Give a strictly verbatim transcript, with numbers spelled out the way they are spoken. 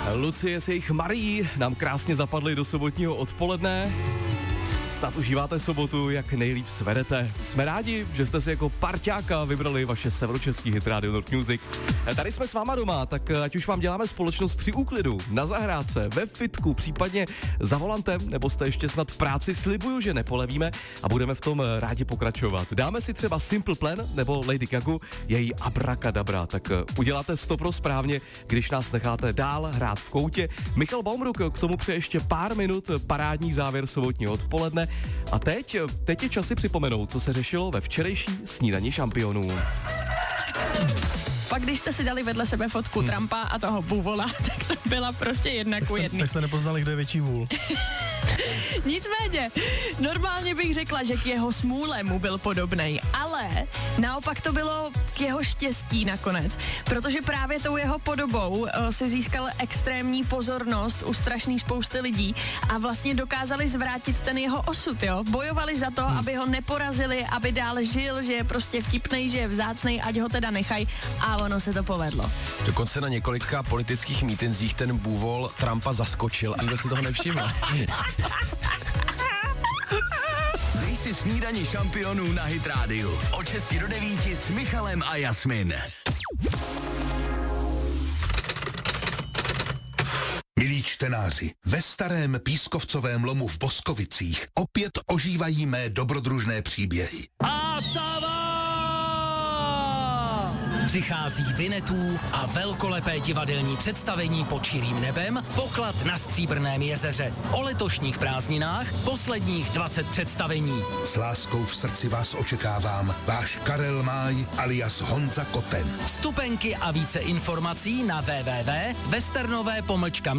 Lucie s jejich Marií nám krásně zapadly do sobotního odpoledne. Snad užíváte sobotu, jak nejlíp svedete. Jsme rádi, že jste si jako parťáka vybrali vaše severočeský hit Radio Nord Music. Tady jsme s váma doma, tak ať už vám děláme společnost při úklidu, na zahrádce, ve fitku, případně za volantem, nebo jste ještě snad v práci, slibuju, že nepolevíme a budeme v tom rádi pokračovat. Dáme si třeba Simple Plan nebo Lady Gaga, její Abracadabra, tak uděláte stopro správně, když nás necháte dál hrát v koutě. Michal Baumruk k tomu přeje ještě pár minut parádní závěr sobotního odpoledne. A teď, teď je čas si připomenout, co se řešilo ve včerejší snídani šampionů. Pak když jste si dali vedle sebe fotku hmm. Trumpa a toho Buvola, tak to byla prostě jedna ku jedný. Tak jste nepoznali, kdo je větší vůl. Nicméně, normálně bych řekla, že k jeho smůle mu byl podobnej, ale naopak to bylo k jeho štěstí nakonec, protože právě tou jeho podobou uh, si získal extrémní pozornost u strašný spousty lidí a vlastně dokázali zvrátit ten jeho osud, jo. Bojovali za to, hmm. aby ho neporazili, aby dál žil, že je prostě vtipnej, že je vzácnej, ať ho teda nechají, a ono se to povedlo. Dokonce na několika politických mítinzích ten Bůvol Trumpa zaskočil a nikdo si toho nevšiml. Dej si snídani šampionů na Hit Radio. Od šesti do devíti s Michalem a Jasmin. Milí čtenáři, ve starém pískovcovém lomu v Boskovicích opět ožívají mé dobrodružné příběhy. A přichází Vinetů a velkolepé divadelní představení pod širým nebem, Poklad na Stříbrném jezeře. O letošních prázdninách posledních dvacet představení. S láskou v srdci vás očekávám, váš Karel Máj alias Honza Koten. Vstupenky a více informací na www tečka westernové pomlčka